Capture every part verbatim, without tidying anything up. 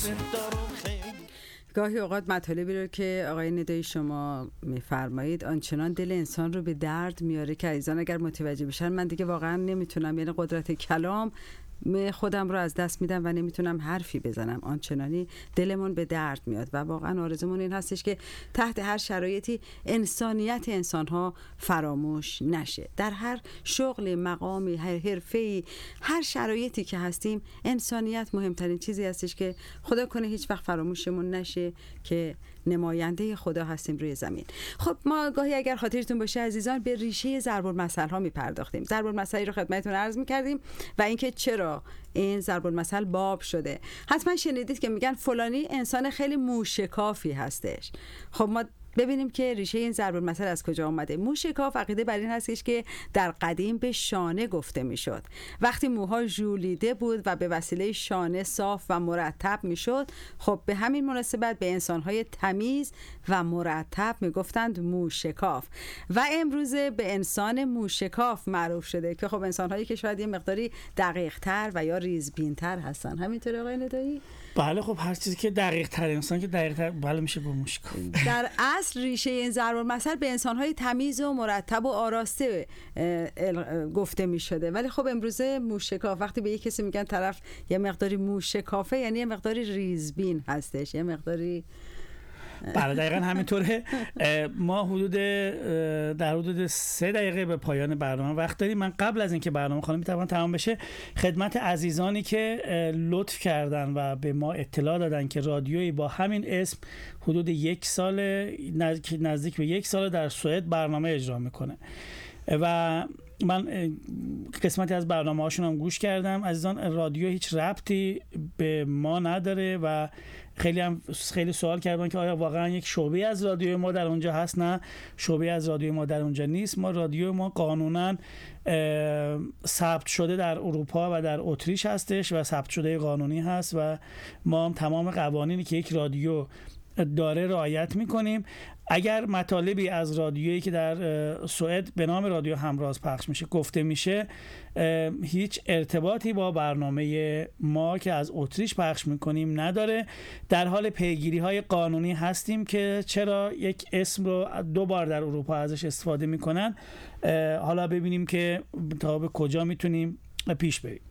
گاهی اوقات مطالبی رو که آقای ندایی شما میفرمایید آنچنان دل انسان رو به درد میاره که عزیزان اگر متوجه بشن من دیگه واقعا نمیتونم، یعنی قدرت کلام خودم رو از دست میدم و نمیتونم حرفی بزنم، آنچنانی دلمون به درد میاد و واقعا آرزومون این هستش که تحت هر شرایطی انسانیت انسانها فراموش نشه. در هر شغل، مقامی، هر حرفه‌ای، هر شرایطی که هستیم انسانیت مهمترین چیزی هستش که خدا کنه هیچ وقت فراموشمون نشه که نماینده خدا هستیم روی زمین. خب ما گاهی اگر خاطرتون باشه عزیزان به ریشه ضرب المثل ها میپرداختیم. ضرب المثلی رو خدمتتون عرض میکردیم و اینکه چرا این ضرب المثل باب شده. حتما شنیدید که میگن فلانی انسان خیلی موشکافی هستش. خب ما ببینیم که ریشه این ضرب المثل از کجا آمده. موشکاف عقیده بر این هستش که در قدیم به شانه گفته میشد. وقتی موها ژولیده بود و به وسیله شانه صاف و مرتب میشد، خب به همین مناسبت به انسانهای تمیز و مرتب میگفتند موشکاف و امروزه به انسان موشکاف معروف شده که خب انسانهایی که شاید یه مقداری دقیق تر و یا ریزبین تر هستن. همینطوره آقای ندایی؟ بله خب هر چیزی که دقیق تر انسان که دقیق تر بله میشه با موشکاف. در اصل ریشه این ضرب المثل به انسان‌های تمیز و مرتب و آراسته گفته می‌شده، ولی خب امروزه موشکاف، وقتی به یک کسی میگن طرف یه مقداری موشکافه یعنی یه مقداری ریزبین هستش، یه مقداری. بله دقیقاً همینطوره. ما حدود در حدود سه دقیقه به پایان برنامه وقت داریم. من قبل از اینکه برنامه خانم میتوان تمام بشه خدمت عزیزانی که لطف کردن و به ما اطلاع دادن که رادیویی با همین اسم حدود یک سال نزدیک به یک سال در سوئد برنامه اجرا میکنه و من قسمتی از برنامه هاشون هم گوش کردم. عزیزان رادیو هیچ ربطی به ما نداره و خیلی هم خیلی سوال کردن که آیا واقعا یک شعبه از رادیو ما در اونجا هست. نه، شعبه از رادیو ما در اونجا نیست. ما رادیو ما قانونا ثبت شده در اروپا و در اتریش هستش و ثبت شده قانونی هست و ما هم تمام قوانینی که یک رادیو داره رعایت میکنیم. اگر مطالبی از رادیویی که در سوئد به نام رادیو همراز پخش میشه گفته میشه هیچ ارتباطی با برنامه ما که از اتریش پخش میکنیم نداره. در حال پیگیری های قانونی هستیم که چرا یک اسم رو دو بار در اروپا ازش استفاده میکنن. حالا ببینیم که تا به کجا میتونیم پیش بریم.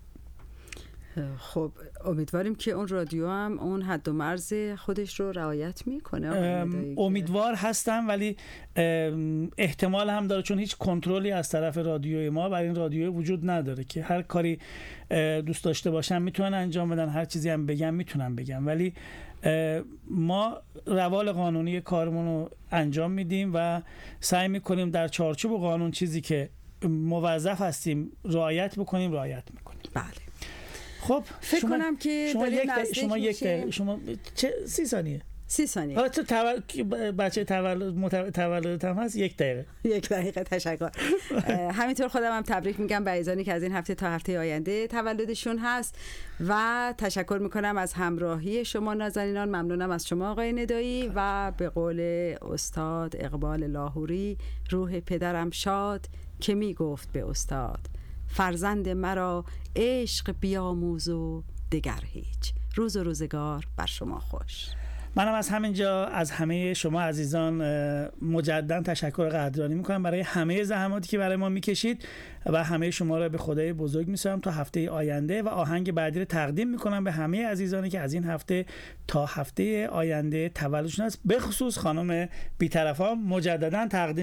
خب امیدواریم که اون رادیو هم اون حد و مرز خودش رو رعایت میکنه. امیدوار هستم ولی احتمال هم داره چون هیچ کنترلی از طرف رادیوی ما بر این رادیو وجود نداره که هر کاری دوست داشته باشن میتونن انجام بدن، هر چیزی هم بگم میتونن بگم، ولی ما روال قانونی کارمون رو انجام میدیم و سعی میکنیم در چارچوب قانون چیزی که موظف هستیم رعایت بکنیم رعایت میکنیم. بله. خب فکر شما کنم که شما یک داریم شما یک دقیقه شما چه سی ثانیه سی ثانیه حالا تو تول... بچه تولد تولدت هم هست یک دقیقه یک دقیقه تشکر. همینطور خودم هم تبریک میگم به عزیزانی که از این هفته تا هفته آینده تولدشون هست و تشکر میکنم از همراهی شما نازنینان. ممنونم از شما آقای ندایی و به قول استاد اقبال لاهوری روح پدرم شاد که میگفت به استاد فرزند مرا عشق بیاموز و دگر هیچ. روز و روزگار بر شما خوش. منم از همینجا از همه شما عزیزان مجددا تشکر و قدردانی میکنم برای همه زحماتی که برای ما میکشید و همه شما را به خدای بزرگ میسپارم تا هفته آینده و آهنگ بعدی رو تقدیم میکنم به همه عزیزانی که از این هفته تا هفته آینده تولدشون است، به خصوص خانم بی‌طرفان مجددا تقدیم